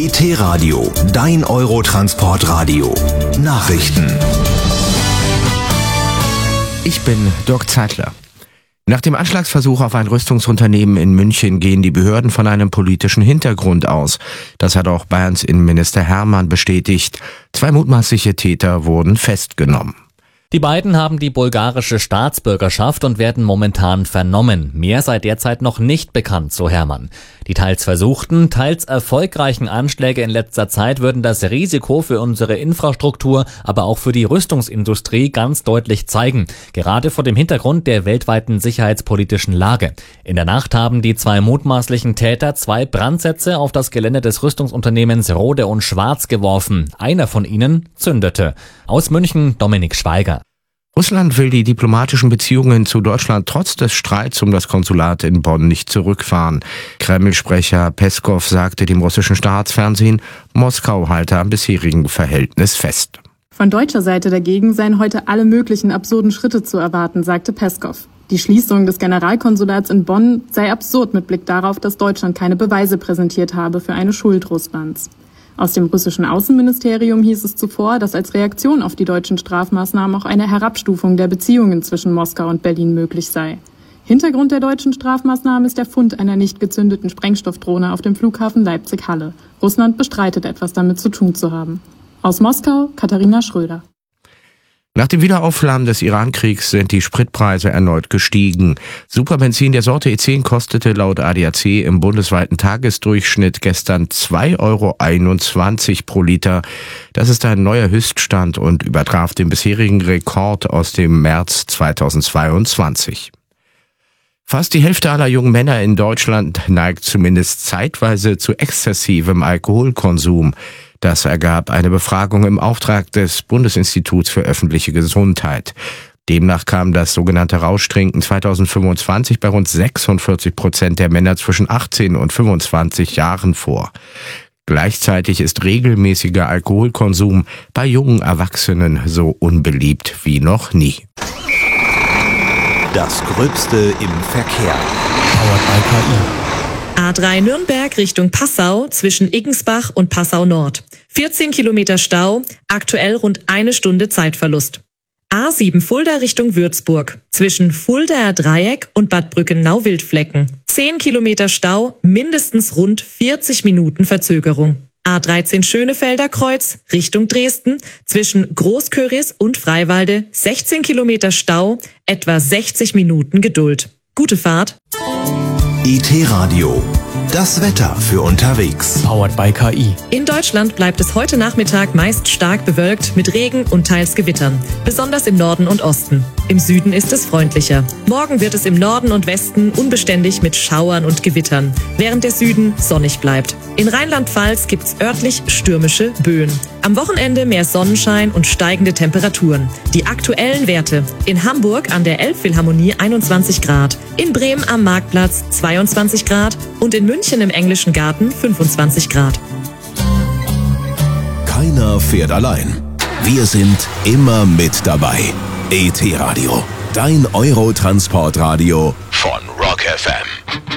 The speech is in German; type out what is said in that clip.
ET-Radio, dein Eurotransportradio. Nachrichten. Ich bin Dirk Zeitler. Nach dem Anschlagsversuch auf ein Rüstungsunternehmen in München gehen die Behörden von einem politischen Hintergrund aus. Das hat auch Bayerns Innenminister Hermann bestätigt. 2 mutmaßliche Täter wurden festgenommen. Die beiden haben die bulgarische Staatsbürgerschaft und werden momentan vernommen. Mehr sei derzeit noch nicht bekannt, so Hermann. Die teils versuchten, teils erfolgreichen Anschläge in letzter Zeit würden das Risiko für unsere Infrastruktur, aber auch für die Rüstungsindustrie ganz deutlich zeigen. Gerade vor dem Hintergrund der weltweiten sicherheitspolitischen Lage. In der Nacht haben die 2 mutmaßlichen Täter 2 Brandsätze auf das Gelände des Rüstungsunternehmens Rohde und Schwarz geworfen. Einer von ihnen zündete. Aus München Dominik Schweiger. Russland will die diplomatischen Beziehungen zu Deutschland trotz des Streits um das Konsulat in Bonn nicht zurückfahren. Kreml-Sprecher Peskow sagte dem russischen Staatsfernsehen, Moskau halte am bisherigen Verhältnis fest. Von deutscher Seite dagegen seien heute alle möglichen absurden Schritte zu erwarten, sagte Peskow. Die Schließung des Generalkonsulats in Bonn sei absurd mit Blick darauf, dass Deutschland keine Beweise präsentiert habe für eine Schuld Russlands. Aus dem russischen Außenministerium hieß es zuvor, dass als Reaktion auf die deutschen Strafmaßnahmen auch eine Herabstufung der Beziehungen zwischen Moskau und Berlin möglich sei. Hintergrund der deutschen Strafmaßnahmen ist der Fund einer nicht gezündeten Sprengstoffdrohne auf dem Flughafen Leipzig-Halle. Russland bestreitet, etwas damit zu tun zu haben. Aus Moskau, Katharina Schröder. Nach dem Wiederaufflammen des Iran-Kriegs sind die Spritpreise erneut gestiegen. Superbenzin der Sorte E10 kostete laut ADAC im bundesweiten Tagesdurchschnitt gestern 2,21 € pro Liter. Das ist ein neuer Höchststand und übertraf den bisherigen Rekord aus dem März 2022. Fast die Hälfte aller jungen Männer in Deutschland neigt zumindest zeitweise zu exzessivem Alkoholkonsum. Das ergab eine Befragung im Auftrag des Bundesinstituts für öffentliche Gesundheit. Demnach kam das sogenannte Rauschtrinken 2025 bei rund 46% der Männer zwischen 18 und 25 Jahren vor. Gleichzeitig ist regelmäßiger Alkoholkonsum bei jungen Erwachsenen so unbeliebt wie noch nie. Das Gröbste im Verkehr. Powered by KI. A3 Nürnberg Richtung Passau zwischen Iggensbach und Passau Nord. 14 Kilometer Stau, aktuell rund 1 Stunde Zeitverlust. A7 Fulda Richtung Würzburg zwischen Fuldaer Dreieck und Bad Brückenau-Wildflecken. 10 Kilometer Stau, mindestens rund 40 Minuten Verzögerung. A13 Schönefelder Kreuz Richtung Dresden zwischen Großköris und Freiwalde. 16 Kilometer Stau, etwa 60 Minuten Geduld. Gute Fahrt. ET-Radio, das Wetter für unterwegs. Powered by KI. In Deutschland bleibt es heute Nachmittag meist stark bewölkt mit Regen und teils Gewittern, besonders im Norden und Osten. Im Süden ist es freundlicher. Morgen wird es im Norden und Westen unbeständig mit Schauern und Gewittern, während der Süden sonnig bleibt. In Rheinland-Pfalz gibt's örtlich stürmische Böen. Am Wochenende mehr Sonnenschein und steigende Temperaturen. Die aktuellen Werte: in Hamburg an der Elbphilharmonie 21 Grad, in Bremen am Marktplatz 22 Grad und in München im Englischen Garten 25 Grad. Keiner fährt allein. Wir sind immer mit dabei. ET-Radio, dein Eurotransportradio von Rock FM.